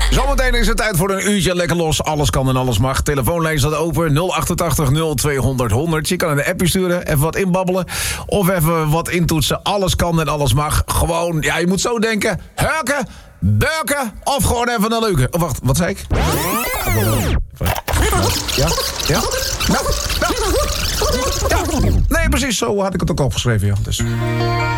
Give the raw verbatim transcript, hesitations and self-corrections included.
Zometeen is het tijd voor een uurtje lekker los. Alles kan en alles mag. Telefoonlijn staat open. nul acht acht nul tweehonderd honderd. Je kan een appje sturen. Even wat inbabbelen. Of even wat intoetsen. Alles kan en alles mag. Gewoon, ja, je moet zo denken. Hurken, burken of gewoon even een leuke. Oh, wacht, wat zei ik? Ja? Ja? Nou, nou. Ja. Nee, precies zo had ik het ook opgeschreven, ja. Dus...